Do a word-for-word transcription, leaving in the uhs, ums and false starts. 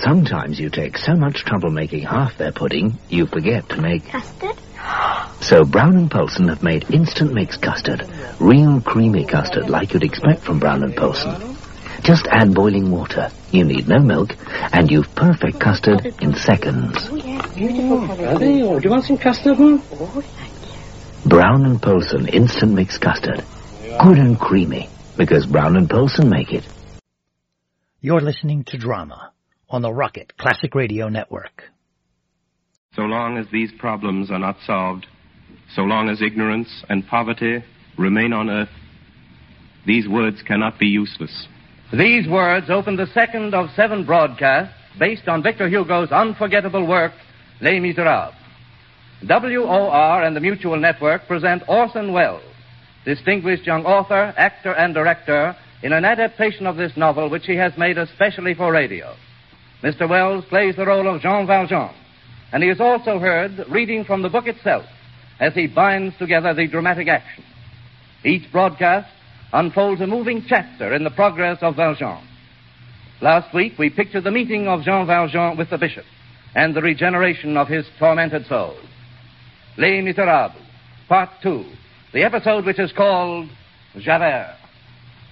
Sometimes you take so much trouble making half their pudding, you forget to make... Custard? So Brown and Poulsen have made instant mix custard. Real creamy custard like you'd expect from Brown and Poulsen. Just add boiling water. You need no milk, and you've perfect custard in seconds. Oh, yes, beautiful. Are they? Oh, do you want some custard, Mum? Oh, thank you. Brown and Poulsen instant mix custard. Good and creamy, because Brown and Poulsen make it. You're listening to Drama on the Rocket Classic Radio Network. So long as these problems are not solved, so long as ignorance and poverty remain on earth, these words cannot be useless. These words open the second of seven broadcasts based on Victor Hugo's unforgettable work, Les Miserables. W O R and the Mutual Network present Orson Welles, distinguished young author, actor, and director, in an adaptation of this novel which he has made especially for radio. Mister Welles plays the role of Jean Valjean, and he is also heard reading from the book itself as he binds together the dramatic action. Each broadcast unfolds a moving chapter in the progress of Valjean. Last week, we pictured the meeting of Jean Valjean with the bishop and the regeneration of his tormented soul. Les Miserables, Part Two, the episode which is called Javert.